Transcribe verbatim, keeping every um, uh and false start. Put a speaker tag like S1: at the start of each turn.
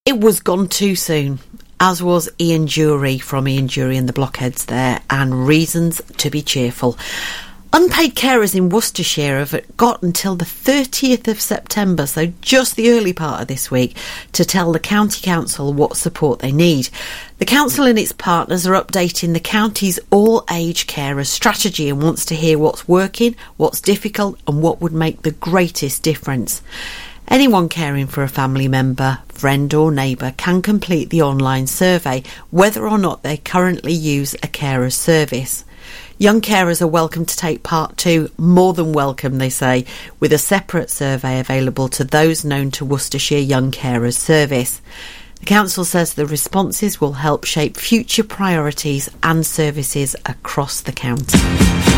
S1: It was gone too soon, as was Ian Jury from Ian Jury and the Blockheads there, and reasons to be cheerful. Unpaid carers in Worcestershire have got until the thirtieth of September, so just the early part of this week, to tell the County Council what support they need. The council and its partners are updating the county's all-age carers strategy and wants to hear what's working, what's difficult and what would make the greatest difference. Anyone caring for a family member, friend or neighbour can complete the online survey whether or not they currently use a carer's service. Young carers are welcome to take part too, more than welcome they say, with a separate survey available to those known to Worcestershire Young Carers Service. The council says the responses will help shape future priorities and services across the county.